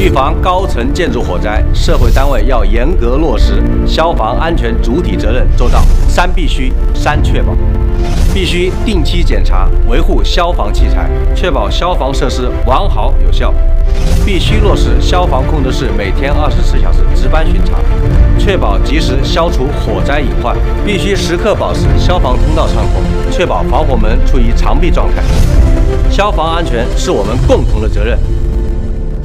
预防高层建筑火灾，社会单位要严格落实消防安全主体责任做到三必须、三确保。必须定期检查维护消防器材，确保消防设施完好有效。必须落实消防控制室每天24小时值班巡查，确保及时消除火灾隐患。必须时刻保持消防通道畅通，确保防火门处于常闭状态。消防安全是我们共同的责任。